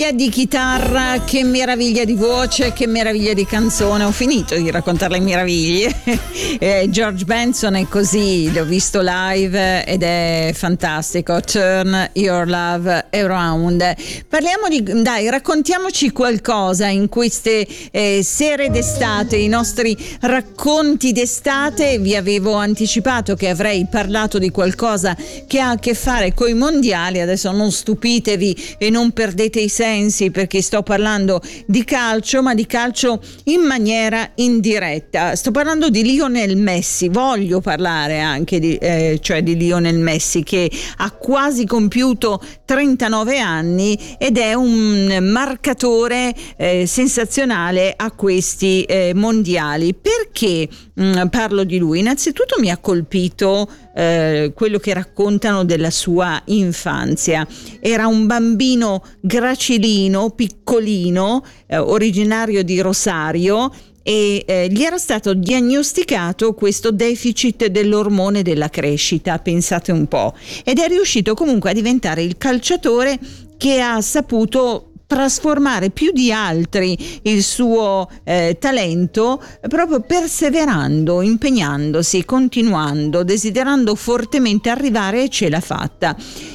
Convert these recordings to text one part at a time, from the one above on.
Di chitarra, che meraviglia di voce, che meraviglia di canzone. Ho finito di raccontare le meraviglie. George Benson è così, l'ho visto live ed è fantastico. Turn Your Love Around. Parliamo raccontiamoci qualcosa in queste sere d'estate, i nostri racconti d'estate. Vi avevo anticipato che avrei parlato di qualcosa che ha a che fare coi mondiali. Adesso non stupitevi e non perdete i sensi, perché sto parlando di calcio, ma di calcio in maniera indiretta. Sto parlando di Lionel Messi. Voglio parlare anche di Lionel Messi, che ha quasi compiuto 39 anni ed è un marcatore sensazionale a questi mondiali. Perché parlo di lui? Innanzitutto mi ha colpito quello che raccontano della sua infanzia. Era un bambino gracilino, piccolino, originario di Rosario, e gli era stato diagnosticato questo deficit dell'ormone della crescita, pensate un po', ed è riuscito comunque a diventare il calciatore che ha saputo trasformare più di altri il suo talento, proprio perseverando, impegnandosi, continuando, desiderando fortemente arrivare, e ce l'ha fatta.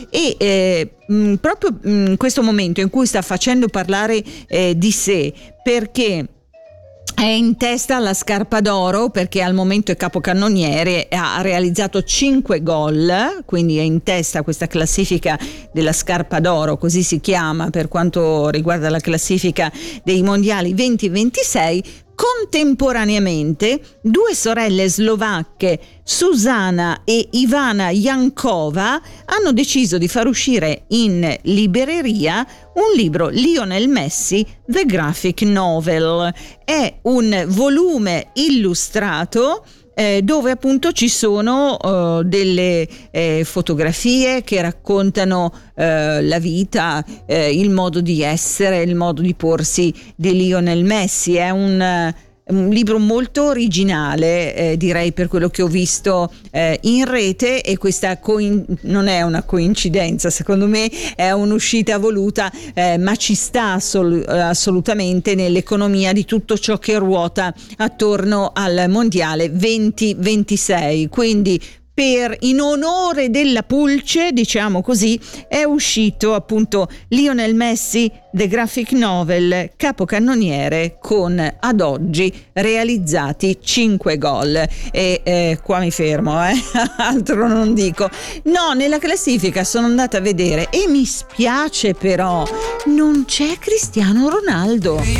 E proprio in questo momento in cui sta facendo parlare di sé, perché è in testa alla Scarpa d'Oro, perché al momento è capocannoniere, ha realizzato 5 gol, quindi è in testa a questa classifica della Scarpa d'Oro, così si chiama per quanto riguarda la classifica dei mondiali 2026. Contemporaneamente 2 sorelle slovacche, Susana e Ivana Jankova, hanno deciso di far uscire in libreria un libro, Lionel Messi, The Graphic Novel. È un volume illustrato dove appunto ci sono delle fotografie che raccontano la vita, il modo di essere, il modo di porsi di Lionel Messi. È un libro molto originale, direi, per quello che ho visto in rete, e questa non è una coincidenza, secondo me è un'uscita voluta, ma ci sta assolutamente nell'economia di tutto ciò che ruota attorno al mondiale 2026. Quindi in onore della pulce, diciamo così, è uscito appunto Lionel Messi, The Graphic Novel, capocannoniere, con ad oggi realizzati 5 gol. E qua mi fermo, altro non dico. No, nella classifica sono andata a vedere e mi spiace, però non c'è Cristiano Ronaldo.